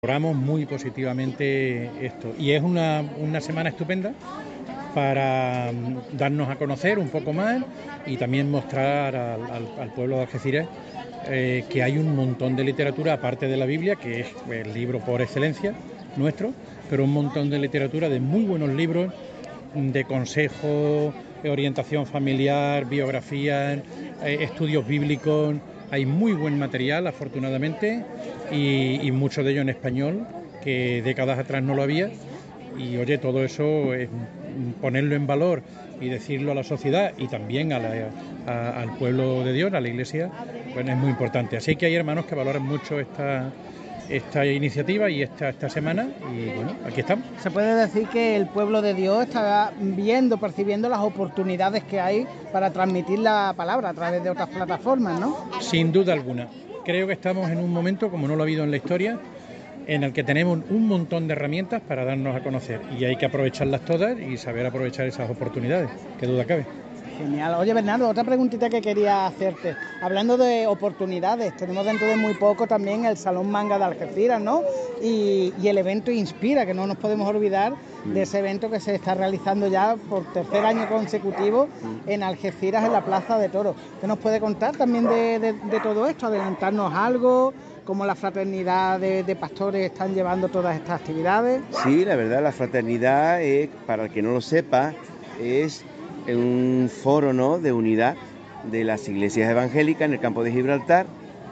Valoramos muy positivamente esto y es una semana estupenda para darnos a conocer un poco más y también mostrar al pueblo de Algeciras que hay un montón de literatura, aparte de la Biblia, que es el libro por excelencia nuestro, pero un montón de literatura, de muy buenos libros, de consejos, orientación familiar, biografías, estudios bíblicos. Hay muy buen material, afortunadamente, y mucho de ello en español, que décadas atrás no lo había. Y oye, todo eso es ponerlo en valor y decirlo a la sociedad y también al pueblo de Dios, a la Iglesia, pues es muy importante. Así que hay hermanos que valoran mucho esta iniciativa y esta semana, y bueno, aquí estamos. Se puede decir que el pueblo de Dios está percibiendo las oportunidades que hay para transmitir la palabra a través de otras plataformas, ¿no? Sin duda alguna. Creo que estamos en un momento, como no lo ha habido en la historia, en el que tenemos un montón de herramientas para darnos a conocer y hay que aprovecharlas todas y saber aprovechar esas oportunidades, qué duda cabe. Genial. Oye, Bernardo, otra preguntita que quería hacerte. Hablando de oportunidades, tenemos dentro de muy poco también el Salón Manga de Algeciras, ¿no? Y el evento Inspira, que no nos podemos olvidar de ese evento que se está realizando ya por tercer año consecutivo en Algeciras, en la Plaza de Toros. ¿Qué nos puede contar también de todo esto? ¿Adelantarnos algo? ¿Cómo la fraternidad de pastores están llevando todas estas actividades? Sí, la verdad, la fraternidad, para el que no lo sepa, es un foro, ¿no?, de unidad de las iglesias evangélicas en el campo de Gibraltar,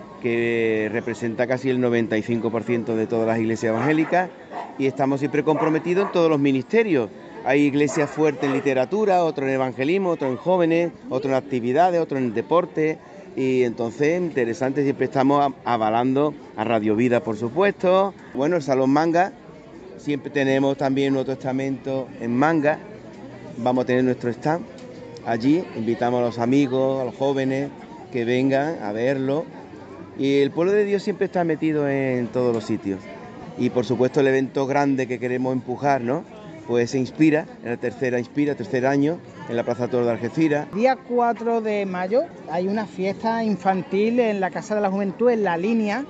que representa casi el 95% de todas las iglesias evangélicas, y estamos siempre comprometidos en todos los ministerios. Hay iglesias fuertes en literatura, otro en evangelismo, otro en jóvenes, otro en actividades, otro en deporte, y entonces interesante, siempre estamos avalando a Radio Vida, por supuesto. Bueno, el Salón Manga, siempre tenemos también Nuevo Testamento en manga. Vamos a tener nuestro stand allí, invitamos a los amigos, a los jóvenes que vengan a verlo. Y el pueblo de Dios siempre está metido en todos los sitios. Y por supuesto el evento grande que queremos empujar, ¿no?, pues se Inspira, en la tercer año, en la Plaza de Toros de Algeciras. Día 4 de mayo hay una fiesta infantil en la Casa de la Juventud, en La Línea.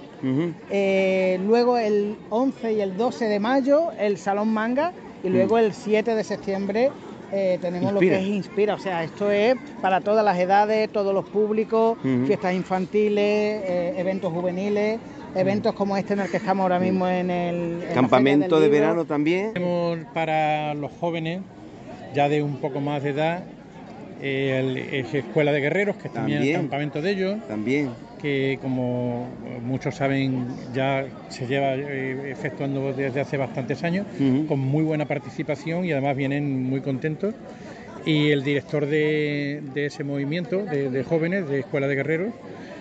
Luego el 11 y el 12 de mayo el Salón Manga y luego el 7 de septiembre tenemos Inspira. Lo que es Inspira, o sea, esto es para todas las edades, todos los públicos, fiestas infantiles, eventos juveniles, eventos como este en el que estamos ahora mismo en el campamento de verano también. Tenemos para los jóvenes ya de un poco más de edad Escuela de Guerreros, que también es el campamento de ellos, también, que como muchos saben ya se lleva efectuando desde hace bastantes años, con muy buena participación, y además vienen muy contentos. Y el director de ese movimiento de jóvenes de Escuela de Guerreros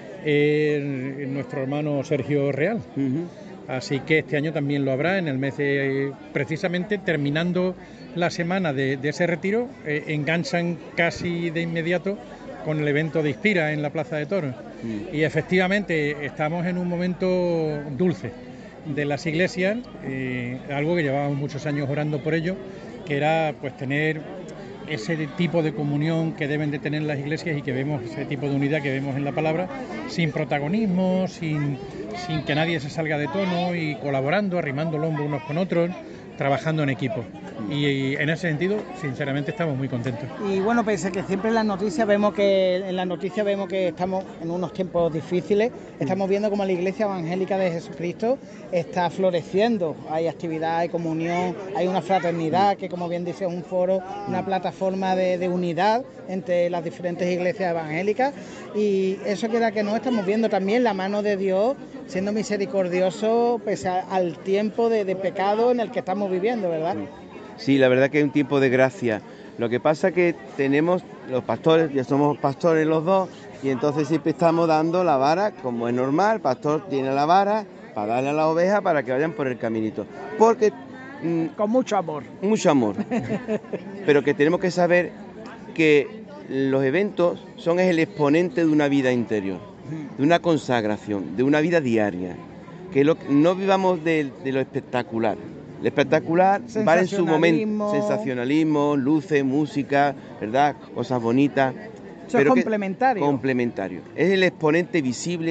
es nuestro hermano Sergio Real. Así que este año también lo habrá en el mes de, precisamente terminando la semana de ese retiro, enganchan casi de inmediato con el evento de Inspira en la Plaza de Toros. Y efectivamente estamos en un momento dulce de las iglesias, algo que llevábamos muchos años orando por ello, que era pues tener ese tipo de comunión que deben de tener las iglesias y que vemos, ese tipo de unidad que vemos en la palabra, sin protagonismo, sin que nadie se salga de tono, y colaborando, arrimando el hombro unos con otros, trabajando en equipo. Y en ese sentido, sinceramente, estamos muy contentos. Y bueno, pese a que siempre en las noticias vemos que estamos en unos tiempos difíciles, estamos viendo como la Iglesia Evangélica de Jesucristo está floreciendo. Hay actividad, hay comunión, hay una fraternidad que, como bien dice, es un foro, una plataforma de unidad entre las diferentes iglesias evangélicas, y eso queda que no estamos viendo también la mano de Dios siendo misericordioso pese al tiempo de pecado en el que estamos viviendo, ¿verdad? Sí, la verdad que es un tiempo de gracia. Lo que pasa que tenemos los pastores, ya somos pastores los dos, y entonces siempre estamos dando la vara, como es normal. El pastor tiene la vara para darle a la oveja para que vayan por el caminito. Porque con mucho amor. Mucho amor. Pero que tenemos que saber que los eventos son el exponente de una vida interior, de una consagración, de una vida diaria. Que no vivamos de lo espectacular. El espectacular va en su momento, sensacionalismo, luces, música, ¿verdad?, cosas bonitas. Eso es complementario. Complementario. Es el exponente visible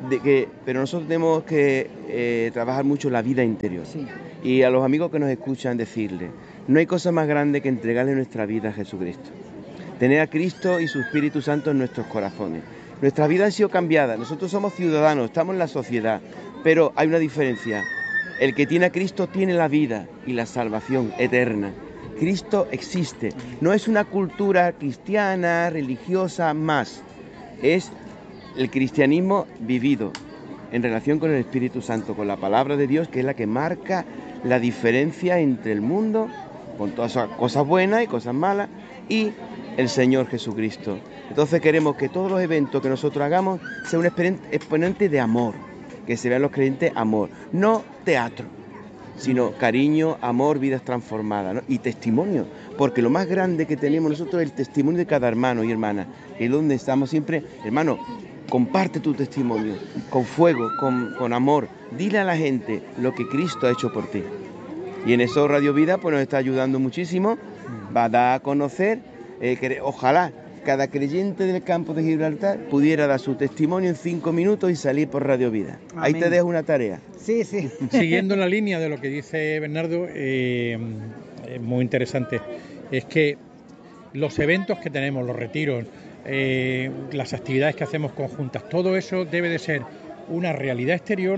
pero nosotros tenemos que trabajar mucho la vida interior. Sí. Y a los amigos que nos escuchan decirles, no hay cosa más grande que entregarle nuestra vida a Jesucristo. Tener a Cristo y su Espíritu Santo en nuestros corazones. Nuestras vidas han sido cambiadas, nosotros somos ciudadanos, estamos en la sociedad, pero hay una diferencia. El que tiene a Cristo tiene la vida y la salvación eterna. Cristo existe, no es una cultura cristiana, religiosa más, es el cristianismo vivido en relación con el Espíritu Santo, con la palabra de Dios, que es la que marca la diferencia entre el mundo, con todas esas cosas buenas y cosas malas, y el Señor Jesucristo. Entonces queremos que todos los eventos que nosotros hagamos sean un exponente de amor, que se vean los creyentes amor, no teatro, sino cariño, amor, vidas transformadas, ¿no? Y testimonio, porque lo más grande que tenemos nosotros es el testimonio de cada hermano y hermana, que es donde estamos siempre, hermano, comparte tu testimonio, con fuego, con amor, dile a la gente lo que Cristo ha hecho por ti. Y en eso Radio Vida pues nos está ayudando muchísimo, va a dar a conocer, ojalá cada creyente del campo de Gibraltar pudiera dar su testimonio en 5 minutos y salir por Radio Vida. Amén. Ahí te dejo una tarea. Sí, sí. Siguiendo la línea de lo que dice Bernardo, es muy interesante. Es que los eventos que tenemos, los retiros, las actividades que hacemos conjuntas, todo eso debe de ser una realidad exterior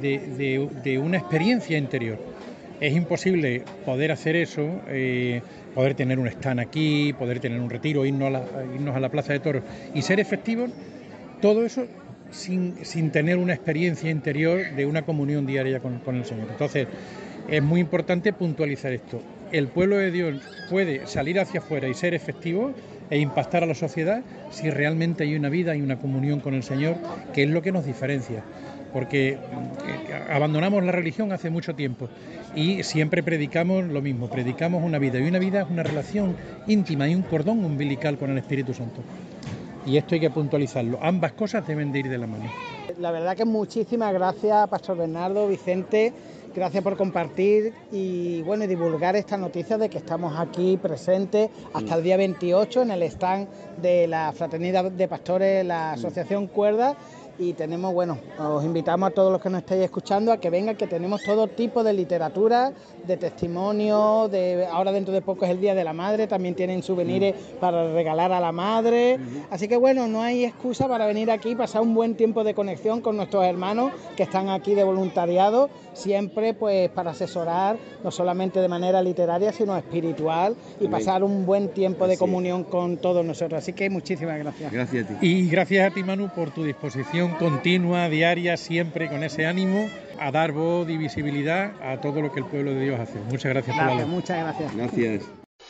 de una experiencia interior. Es imposible poder hacer eso, poder tener un stand aquí, poder tener un retiro, irnos a la Plaza de Toros y ser efectivos, todo eso sin tener una experiencia interior de una comunión diaria con el Señor. Entonces, es muy importante puntualizar esto. El pueblo de Dios puede salir hacia afuera y ser efectivo e impactar a la sociedad si realmente hay una vida y una comunión con el Señor, que es lo que nos diferencia. Porque abandonamos la religión hace mucho tiempo y siempre predicamos lo mismo, predicamos una vida, y una vida es una relación íntima y un cordón umbilical con el Espíritu Santo. Y esto hay que puntualizarlo, ambas cosas deben de ir de la mano. La verdad que muchísimas gracias, Pastor Bernardo, Vicente, gracias por compartir y bueno, divulgar esta noticia de que estamos aquí presentes hasta el día 28 en el stand de la Fraternidad de Pastores, la Asociación Cuerda. Y tenemos, bueno, os invitamos a todos los que nos estéis escuchando a que vengan, que tenemos todo tipo de literatura, de testimonio, ahora dentro de poco es el Día de la Madre, también tienen souvenirs para regalar a la madre, así que bueno, no hay excusa para venir aquí y pasar un buen tiempo de conexión con nuestros hermanos que están aquí de voluntariado, siempre pues para asesorar, no solamente de manera literaria, sino espiritual y pasar un buen tiempo de comunión con todos nosotros, así que muchísimas gracias. Gracias a ti. Y gracias a ti, Manu, por tu disposición continua, diaria, siempre con ese ánimo a dar voz y visibilidad a todo lo que el pueblo de Dios hace. Muchas gracias por la voz. Muchas gracias. Gracias.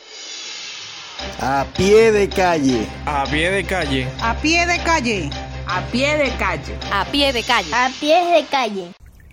A pie de calle. A pie de calle. A pie de calle. A pie de calle. A pie de calle. A pie de calle.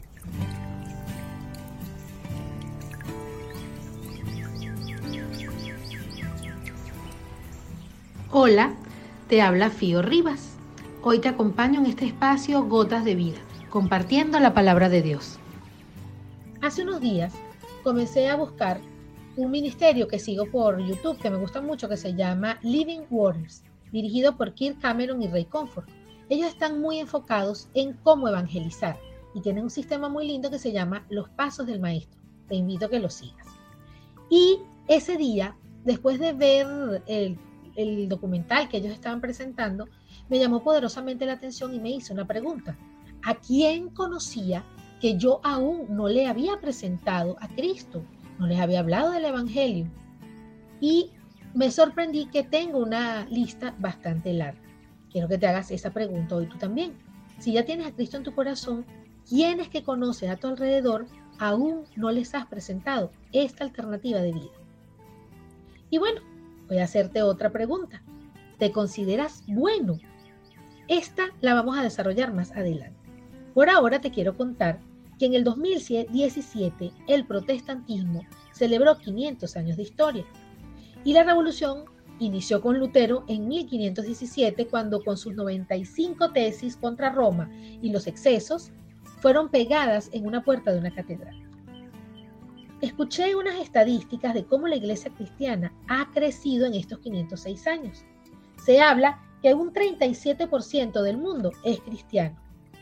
Hola, te habla Fío Rivas. Hoy te acompaño en este espacio Gotas de Vida, compartiendo la palabra de Dios. Hace unos días comencé a buscar un ministerio que sigo por YouTube, que me gusta mucho, que se llama Living Waters, dirigido por Kirk Cameron y Ray Comfort. Ellos están muy enfocados en cómo evangelizar y tienen un sistema muy lindo que se llama Los Pasos del Maestro. Te invito a que lo sigas. Y ese día, después de ver el documental que ellos estaban presentando, me llamó poderosamente la atención y me hizo una pregunta. ¿A quién conocía que yo aún no le había presentado a Cristo? No les había hablado del Evangelio. Y me sorprendí que tengo una lista bastante larga. Quiero que te hagas esa pregunta hoy tú también. Si ya tienes a Cristo en tu corazón, ¿quiénes que conoces a tu alrededor aún no les has presentado esta alternativa de vida? Y bueno, voy a hacerte otra pregunta. ¿Te consideras bueno? Esta la vamos a desarrollar más adelante. Por ahora te quiero contar que en el 2017 el protestantismo celebró 500 años de historia y la revolución inició con Lutero en 1517 cuando con sus 95 tesis contra Roma y los excesos fueron pegadas en una puerta de una catedral. Escuché unas estadísticas de cómo la iglesia cristiana ha crecido en estos 506 años. Se habla que un 37% del mundo es cristiano.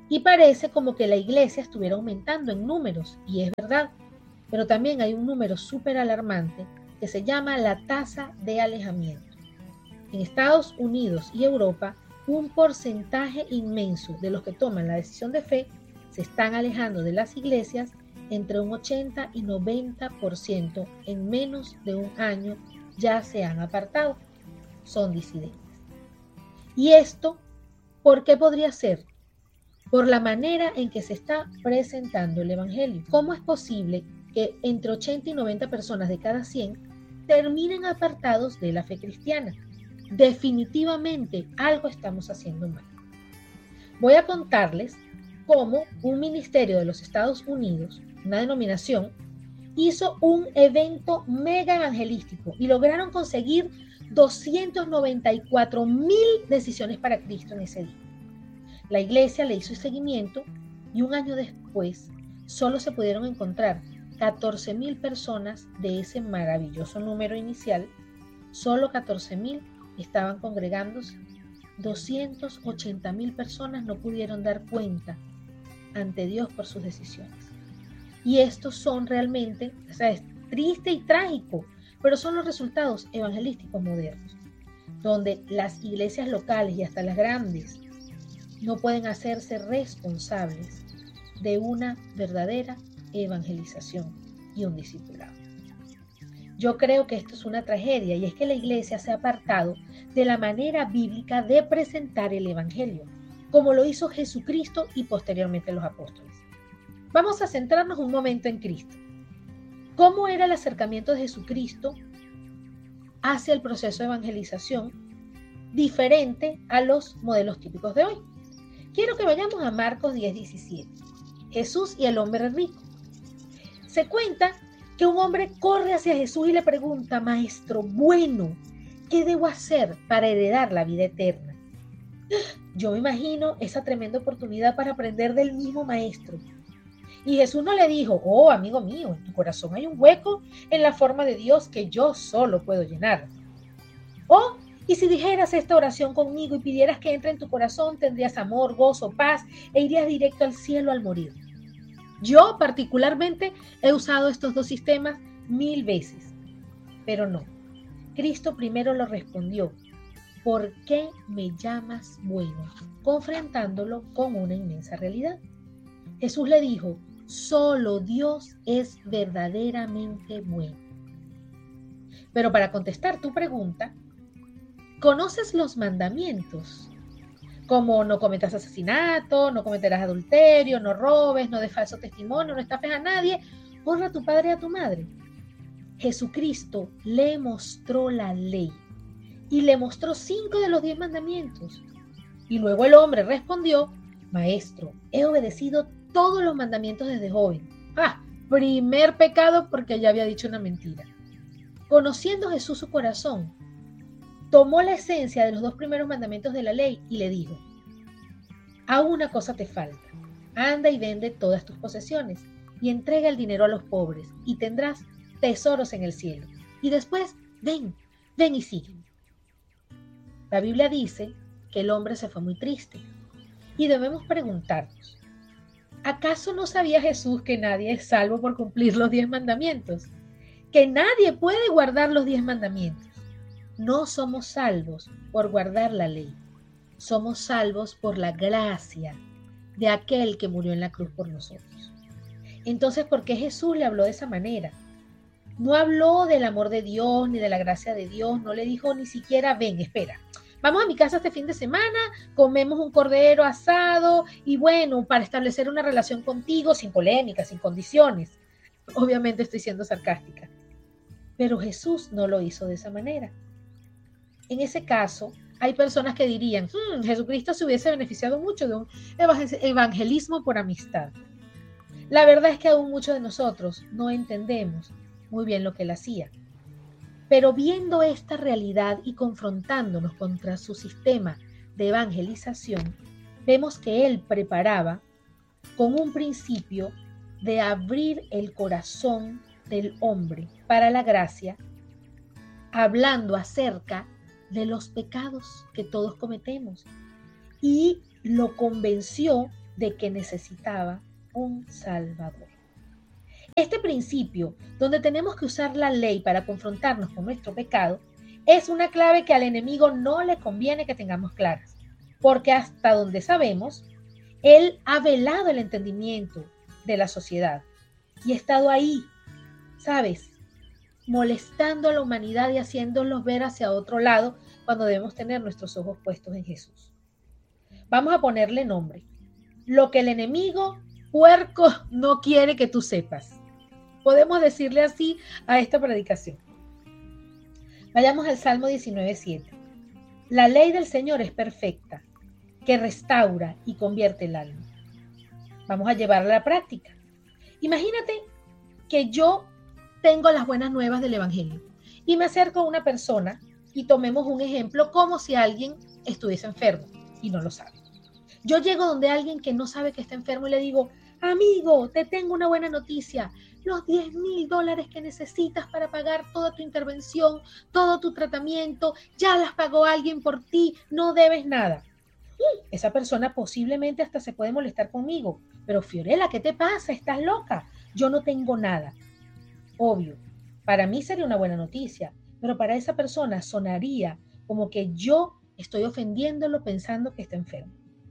Y parece como que la iglesia estuviera aumentando en números, y es verdad, pero también hay un número súper alarmante que se llama la tasa de alejamiento. En Estados Unidos y Europa, un porcentaje inmenso de los que toman la decisión de fe se están alejando de las iglesias, entre un 80 y 90% en menos de un año ya se han apartado, son disidentes. ¿Y esto por qué podría ser? Por la manera en que se está presentando el Evangelio. ¿Cómo es posible que entre 80 y 90 personas de cada 100 terminen apartados de la fe cristiana? Definitivamente algo estamos haciendo mal. Voy a contarles cómo un ministerio de los Estados Unidos, una denominación, hizo un evento mega evangelístico y lograron conseguir 294,000 decisiones para Cristo en ese día. La iglesia le hizo seguimiento y un año después solo se pudieron encontrar 14,000 personas de ese maravilloso número inicial. Solo 14,000 estaban congregándose. 280,000 personas no pudieron dar cuenta ante Dios por sus decisiones. Y estos son realmente, o sea, es triste y trágico, pero son los resultados evangelísticos modernos, donde las iglesias locales y hasta las grandes no pueden hacerse responsables de una verdadera evangelización y un discipulado. Yo creo que esto es una tragedia, y es que la iglesia se ha apartado de la manera bíblica de presentar el evangelio, como lo hizo Jesucristo y posteriormente los apóstoles. Vamos a centrarnos un momento en Cristo. ¿Cómo era el acercamiento de Jesucristo hacia el proceso de evangelización diferente a los modelos típicos de hoy? Quiero que vayamos a Marcos 10:17. Jesús y el hombre rico. Se cuenta que un hombre corre hacia Jesús y le pregunta: Maestro bueno, ¿qué debo hacer para heredar la vida eterna? Yo me imagino esa tremenda oportunidad para aprender del mismo maestro. Y Jesús no le dijo: oh, amigo mío, en tu corazón hay un hueco en la forma de Dios que yo solo puedo llenar. Oh, y si dijeras esta oración conmigo y pidieras que entre en tu corazón, tendrías amor, gozo, paz e irías directo al cielo al morir. Yo particularmente he usado estos dos sistemas 1000 veces, pero no. Cristo primero lo respondió: ¿por qué me llamas bueno? Confrontándolo con una inmensa realidad. Jesús le dijo: solo Dios es verdaderamente bueno. Pero para contestar tu pregunta, ¿conoces los mandamientos? Como no cometas asesinato, no cometerás adulterio, no robes, no des falso testimonio, no estafes a nadie, honra a tu padre y a tu madre. Jesucristo le mostró la ley y le mostró 5 de los 10 mandamientos. Y luego el hombre respondió: Maestro, he obedecido todos los mandamientos desde joven. Primer pecado, porque ya había dicho una mentira. Conociendo Jesús su corazón, tomó la esencia de los 2 primeros mandamientos de la ley y le dijo: aún una cosa te falta. Anda y vende todas tus posesiones y entrega el dinero a los pobres y tendrás tesoros en el cielo. Y después, ven y sígueme. La Biblia dice que el hombre se fue muy triste y debemos preguntarnos: ¿acaso no sabía Jesús que nadie es salvo por cumplir los 10 mandamientos? Que nadie puede guardar los 10 mandamientos. No somos salvos por guardar la ley. Somos salvos por la gracia de aquel que murió en la cruz por nosotros. Entonces, ¿por qué Jesús le habló de esa manera? No habló del amor de Dios ni de la gracia de Dios. No le dijo ni siquiera: ven, espera, vamos a mi casa este fin de semana, comemos un cordero asado y bueno, para establecer una relación contigo sin polémica, sin condiciones. Obviamente estoy siendo sarcástica. Pero Jesús no lo hizo de esa manera. En ese caso, hay personas que dirían: Jesucristo se hubiese beneficiado mucho de un evangelismo por amistad. La verdad es que aún muchos de nosotros no entendemos muy bien lo que él hacía. Pero viendo esta realidad y confrontándonos contra su sistema de evangelización, vemos que él preparaba con un principio de abrir el corazón del hombre para la gracia, hablando acerca de los pecados que todos cometemos, y lo convenció de que necesitaba un Salvador. Este principio, donde tenemos que usar la ley para confrontarnos con nuestro pecado, es una clave que al enemigo no le conviene que tengamos claras, porque hasta donde sabemos, él ha velado el entendimiento de la sociedad y ha estado ahí, ¿sabes?, molestando a la humanidad y haciéndolos ver hacia otro lado cuando debemos tener nuestros ojos puestos en Jesús. Vamos a ponerle nombre. Lo que el enemigo puerco no quiere que tú sepas. Podemos decirle así a esta predicación. Vayamos al Salmo 19:7. La ley del Señor es perfecta, que restaura y convierte el alma. Vamos a llevarla a la práctica. Imagínate que yo tengo las buenas nuevas del Evangelio y me acerco a una persona y tomemos un ejemplo como si alguien estuviese enfermo y no lo sabe. Yo llego donde alguien que no sabe que está enfermo y le digo, amigo, te tengo una buena noticia. Los $10,000 que necesitas para pagar toda tu intervención, todo tu tratamiento, ya las pagó alguien por ti, no debes nada. Esa persona posiblemente hasta se puede molestar conmigo. Pero Fiorella, ¿qué te pasa? ¿Estás loca? Yo no tengo nada. Obvio, para mí sería una buena noticia, pero para esa persona sonaría como que yo estoy ofendiéndolo pensando que está enfermo.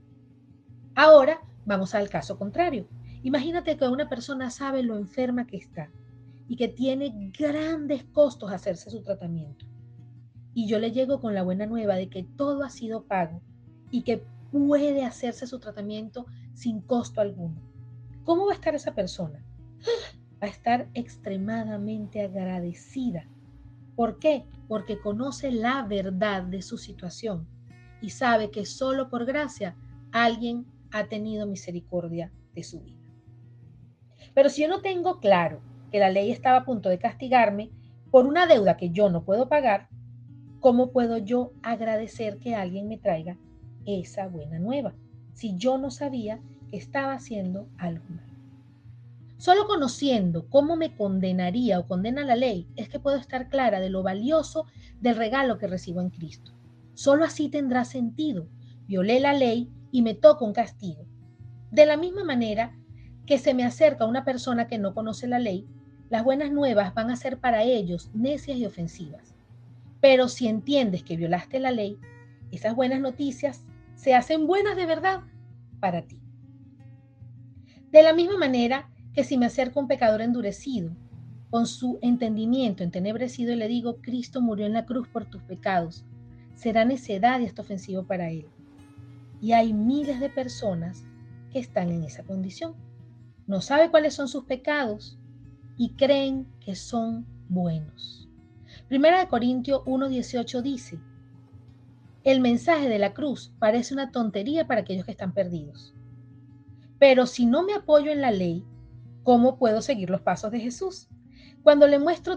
Ahora vamos al caso contrario. Imagínate que una persona sabe lo enferma que está y que tiene grandes costos hacerse su tratamiento. Y yo le llego con la buena nueva de que todo ha sido pago y que puede hacerse su tratamiento sin costo alguno. ¿Cómo va a estar esa persona? Va a estar extremadamente agradecida. ¿Por qué? Porque conoce la verdad de su situación y sabe que solo por gracia alguien ha tenido misericordia de su vida. Pero si yo no tengo claro que la ley estaba a punto de castigarme por una deuda que yo no puedo pagar, ¿cómo puedo yo agradecer que alguien me traiga esa buena nueva si yo no sabía que estaba haciendo algo mal? Solo conociendo cómo me condenaría o condena la ley es que puedo estar clara de lo valioso del regalo que recibo en Cristo. Solo así tendrá sentido. Violé la ley y me toca un castigo. De la misma manera que se me acerca una persona que no conoce la ley, las buenas nuevas van a ser para ellos necias y ofensivas. Pero si entiendes que violaste la ley, esas buenas noticias se hacen buenas de verdad para ti. De la misma manera que si me acerco a un pecador endurecido, con su entendimiento entenebrecido y le digo, Cristo murió en la cruz por tus pecados, será necedad y esto ofensivo para él. Y hay miles de personas que están en esa condición. No sabe cuáles son sus pecados y creen que son buenos. Primera de Corintios 1:18 dice, el mensaje de la cruz parece una tontería para aquellos que están perdidos. Pero si no me apoyo en la ley, ¿cómo puedo seguir los pasos de Jesús? Cuando le muestro...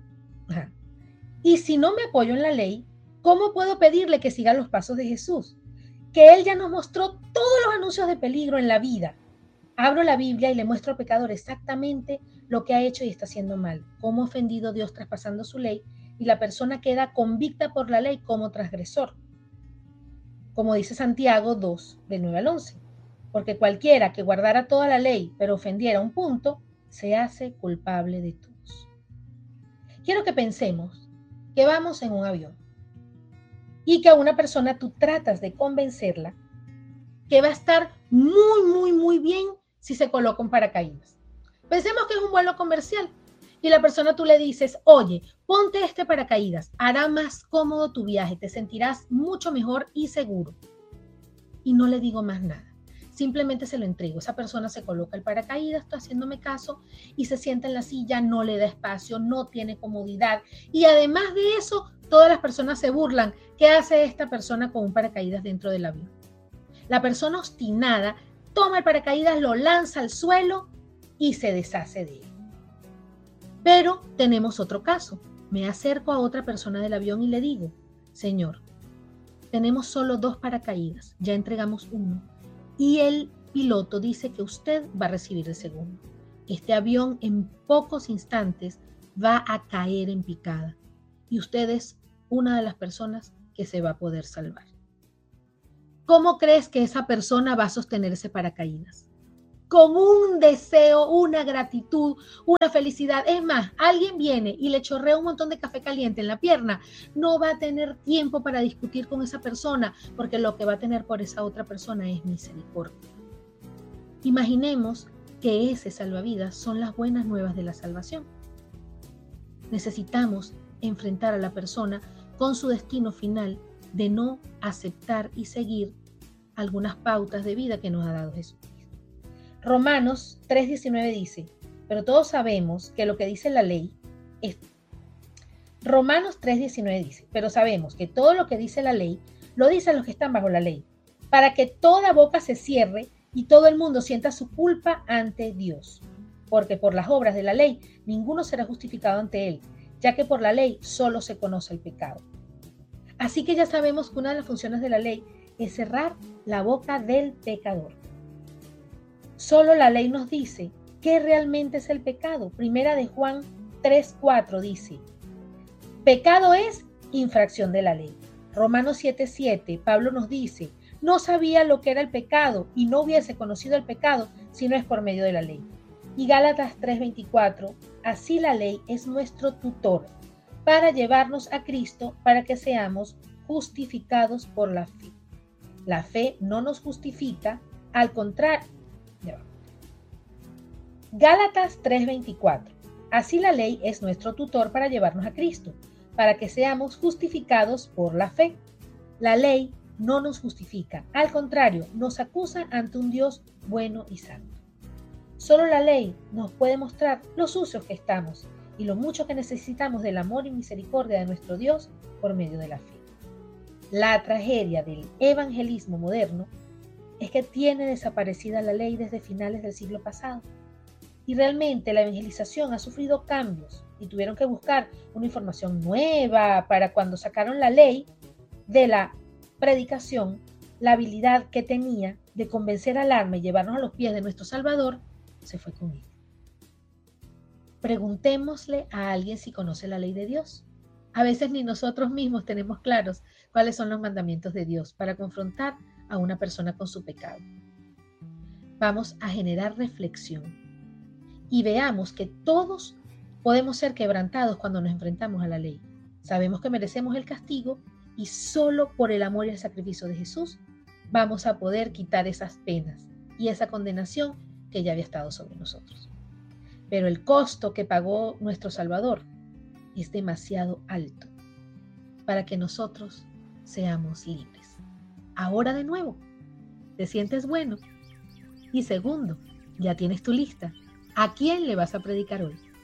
Y si no me apoyo en la ley, ¿cómo puedo pedirle que siga los pasos de Jesús? Que Él ya nos mostró todos los anuncios de peligro en la vida. Abro la Biblia y le muestro al pecador exactamente lo que ha hecho y está haciendo mal, cómo ha ofendido a Dios traspasando su ley, y la persona queda convicta por la ley como transgresor. Como dice Santiago 2, del 9 al 11. Porque cualquiera que guardara toda la ley, pero ofendiera un punto, se hace culpable de todos. Quiero que pensemos que vamos en un avión y que a una persona tú tratas de convencerla que va a estar muy bien si se coloca un paracaídas. Pensemos que es un vuelo comercial y la persona tú le dices, oye, ponte este paracaídas, hará más cómodo tu viaje, te sentirás mucho mejor y seguro. Y no le digo más nada. Simplemente se lo entrego. Esa persona se coloca el paracaídas, está haciéndome caso y se sienta en la silla, no le da espacio, no tiene comodidad. Y además de eso, todas las personas se burlan. ¿Qué hace esta persona con un paracaídas dentro del avión? La persona obstinada toma el paracaídas, lo lanza al suelo y se deshace de él. Pero tenemos otro caso. Me acerco a otra persona del avión y le digo, Señor, tenemos solo 2 paracaídas, ya entregamos uno. Y el piloto dice que usted va a recibir el segundo. Este avión en pocos instantes va a caer en picada y usted es una de las personas que se va a poder salvar. ¿cómo crees que esa persona va a sostener ese paracaídas? Con un deseo, una gratitud, una felicidad. Es más, alguien viene y le chorrea un montón de café caliente en la pierna, no va a tener tiempo para discutir con esa persona, porque lo que va a tener por esa otra persona es misericordia. Imaginemos que ese salvavidas son las buenas nuevas de la salvación. Necesitamos enfrentar a la persona con su destino final de no aceptar y seguir algunas pautas de vida que nos ha dado Jesús. Romanos 3:19 dice, pero todos sabemos que lo que dice la ley es... Romanos 3:19 dice, pero sabemos que todo lo que dice la ley, lo dicen los que están bajo la ley, para que toda boca se cierre y todo el mundo sienta su culpa ante Dios. Porque por las obras de la ley, ninguno será justificado ante él, ya que por la ley solo se conoce el pecado. Así que ya sabemos que una de las funciones de la ley es cerrar la boca del pecador. Solo la ley nos dice qué realmente es el pecado. Primera de Juan 3:4 dice, pecado es infracción de la ley. Romanos 7:7, Pablo nos dice, no sabía lo que era el pecado y no hubiese conocido el pecado si no es por medio de la ley. Y Gálatas 3:24, así la ley es nuestro tutor para llevarnos a Cristo para que seamos justificados por la fe. La fe no nos justifica, al contrario. Gálatas 3:24. Así la ley es nuestro tutor para llevarnos a Cristo, para que seamos justificados por la fe. La ley no nos justifica, al contrario, nos acusa ante un Dios bueno y santo. Solo la ley nos puede mostrar lo sucios que estamos y lo mucho que necesitamos del amor y misericordia de nuestro Dios por medio de la fe. La tragedia del evangelismo moderno es que tiene desaparecida la ley desde finales del siglo pasado. Y realmente la evangelización ha sufrido cambios y tuvieron que buscar una información nueva para cuando sacaron la ley de la predicación, la habilidad que tenía de convencer al alma y llevarnos a los pies de nuestro Salvador, se fue con él. Preguntémosle a alguien si conoce la ley de Dios. A veces ni nosotros mismos tenemos claros cuáles son los mandamientos de Dios para confrontar a una persona con su pecado. Vamos a generar reflexión y veamos que todos podemos ser quebrantados cuando nos enfrentamos a la ley. Sabemos que merecemos el castigo y solo por el amor y el sacrificio de Jesús vamos a poder quitar esas penas y esa condenación que ya había estado sobre nosotros. Pero el costo que pagó nuestro Salvador es demasiado alto para que nosotros seamos libres. Ahora de nuevo, ¿te sientes bueno? Y segundo, ya tienes tu lista. ¿A quién le vas a predicar hoy?